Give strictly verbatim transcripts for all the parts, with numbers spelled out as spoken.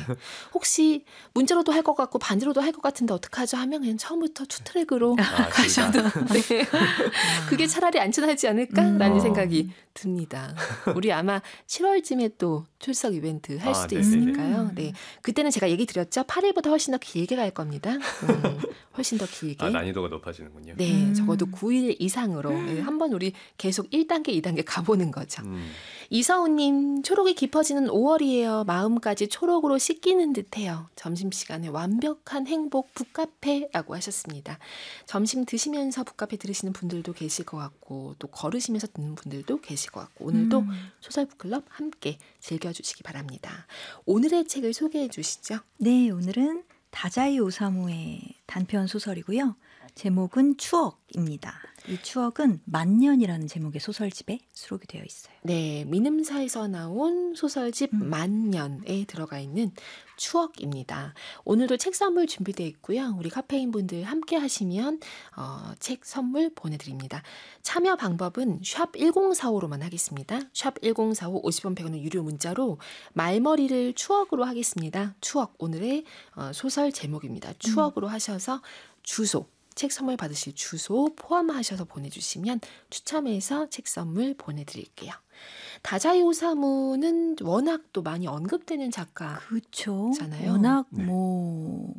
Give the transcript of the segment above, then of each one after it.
혹시 문자로도 할 것 같고 반지로도 할 것 같은데 어떡하죠 하면 그냥 처음부터 투트랙으로 아, 가셔도 네. 그게 차라리 안전하지 않을까라는 음. 생각이 듭니다. 우리 아마 칠월쯤에 또 출석 이벤트 할 아, 수도 네네네. 있으니까요. 네, 그때는 제가 얘기 드렸죠. 팔 일보다 훨씬 더 길게 갈 겁니다. 음, 훨씬 더 길게. 아, 난이도가 높아지는군요. 네, 음. 적어도 구 일 이상으로 네, 한번 우리 계속 일 단계, 이 단계 가보는 거죠. 음. 이서우님, 초록이 깊어지는 오월이에요. 마음까지 초록으로 씻기는 듯해요. 점심시간에 완벽한 행복 북카페라고 하셨습니다. 점심 드시면서 북카페 들으시는 분들도 계실 것 같고 또 걸으시면서 듣는 분들도 계실 것 같고 오늘도 음. 소설북클럽 함께 즐겨주시기 바랍니다. 오늘의 책을 소개해 주시죠. 네, 오늘은 다자이 오사무의 단편 소설이고요. 제목은 추억입니다. 이 추억은 만년이라는 제목의 소설집에 수록이 되어 있어요. 네, 민음사에서 나온 소설집 음. 만년에 들어가 있는 추억입니다. 오늘도 책 선물 준비되어 있고요. 우리 카페인 분들 함께 하시면 어, 책 선물 보내드립니다. 참여 방법은 샵 일공사오로만 하겠습니다. 샵 일공사오 오십 원 백 원의 유료 문자로 말머리를 추억으로 하겠습니다. 추억, 오늘의 어, 소설 제목입니다. 추억으로 하셔서 주소, 책 선물 받으실 주소 포함하셔서 보내주시면 추첨해서 책 선물 보내드릴게요. 다자이 오사무는 워낙 또 많이 언급되는 작가. 그렇죠. 잖아요. 워낙 네. 뭐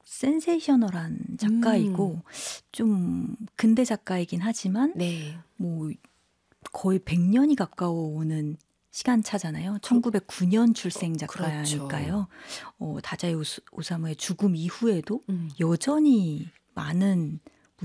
센세이셔널한 작가이고 음. 좀 근대 작가이긴 하지만 네. 뭐 거의 백 년이 가까워오는 시간차잖아요. 천구백구 년 출생 작가니까요. 어, 다자이 오스, 오사무의 죽음 이후에도 음. 여전히 많은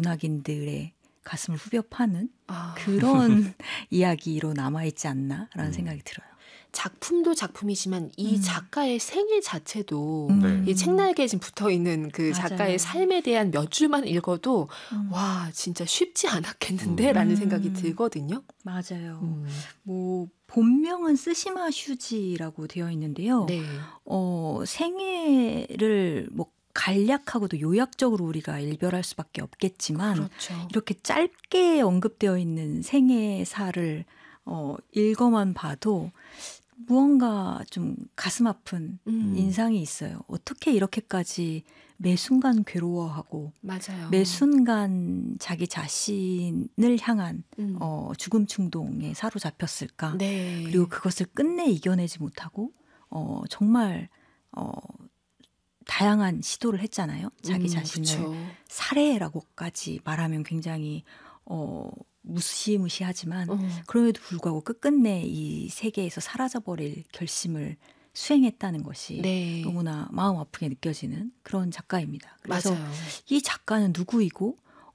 문학인들의 가슴을 후벼 파는 아, 그런 이야기로 남아있지 않나라는 음. 생각이 들어요. 작품도 작품이지만 이 음. 작가의 생일 자체도 음. 이 책날개에 지금 붙어있는 그 맞아요. 작가의 삶에 대한 몇 줄만 읽어도 음. 와 진짜 쉽지 않았겠는데 음. 라는 생각이 음. 들거든요. 맞아요. 음. 뭐 본명은 쓰시마 슈지라고 되어 있는데요. 네. 어, 생애를 뭐 간략하고도 요약적으로 우리가 일별할 수밖에 없겠지만 그렇죠. 이렇게 짧게 언급되어 있는 생애사를 어, 읽어만 봐도 무언가 좀 가슴 아픈 음. 인상이 있어요. 어떻게 이렇게까지 매 순간 괴로워하고 맞아요. 매 순간 자기 자신을 향한 음. 어, 죽음 충동에 사로잡혔을까? 네. 그리고 그것을 끝내 이겨내지 못하고 어, 정말 어, 다양한 시도를 했잖아요. 자기 음, 자신을 그쵸. 살해라고까지 말하면 굉장히 어, 무시무시하지만 어. 그럼에도 불구하고 끝끝내 이 세계에서 사라져버릴 결심을 수행했다는 것이 네. 너무나 마음 아프게 느껴지는 그런 작가입니다. 그래서 맞아요. 이 작가는 누구이고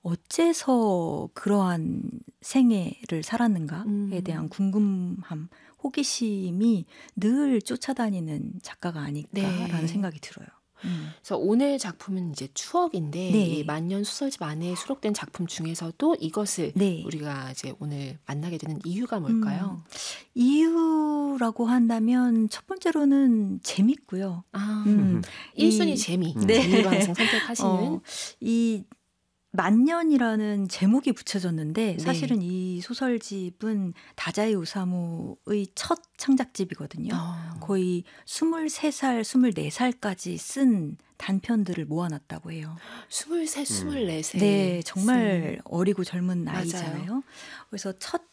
어째서 그러한 생애를 살았는가에 음. 대한 궁금함, 호기심이 늘 쫓아다니는 작가가 아닐까라는 네. 생각이 들어요. 음. 그래서 오늘 작품은 이제 추억인데 네. 이 만년 소설집 안에 수록된 작품 중에서도 이것을 네. 우리가 이제 오늘 만나게 되는 이유가 뭘까요? 음, 이유라고 한다면 첫 번째로는 재밌고요. 아, 음, 일 순위 이- 재미. 네. 재미로 항상 선택하시는. 어, 이 만년이라는 제목이 붙여졌는데 네. 사실은 이 소설집은 다자이 오사무의 첫 창작집이거든요. 어. 거의 스물세 살, 스물네 살까지 쓴 단편들을 모아놨다고 해요. 스물셋, 스물넷에. 네, 정말 어리고 젊은 맞아요. 나이잖아요. 그래서 첫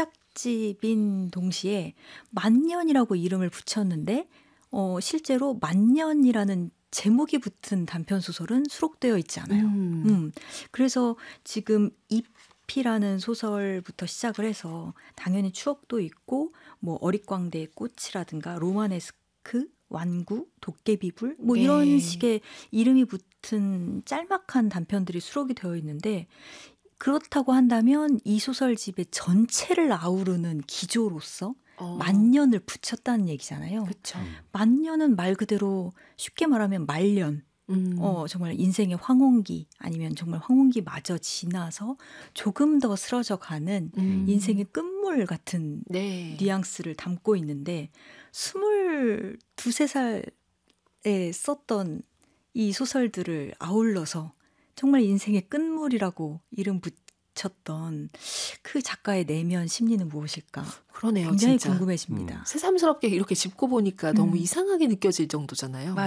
창작집인 동시에 만년이라고 이름을 붙였는데 어, 실제로 만년이라는 제목이 붙은 단편 소설은 수록되어 있지 않아요. 음. 음, 그래서 지금 잎이라는 소설부터 시작을 해서 당연히 추억도 있고 뭐 어릿광대의 꽃이라든가 로마네스크, 완구, 도깨비불 뭐 네. 이런 식의 이름이 붙은 짤막한 단편들이 수록이 되어 있는데 그렇다고 한다면 이 소설집의 전체를 아우르는 기조로서 어. 만년을 붙였다는 얘기잖아요. 그렇죠. 만년은 말 그대로 쉽게 말하면 말년. 음. 어, 정말 인생의 황혼기 아니면 정말 황혼기마저 지나서 조금 더 쓰러져 가는 음. 인생의 끝물 같은 네. 뉘앙스를 담고 있는데 스물두세 살에 썼던 이 소설들을 아울러서 정말 인생의 끝물이라고 이름 붙였던 그 작가의 내면 심리는 무엇일까? 그러네요. 굉장히 진짜. 궁금해집니다. 음. 새삼스럽게 이렇게 짚고 보니까 너무 음. 이상하게 느껴질 정도잖아요.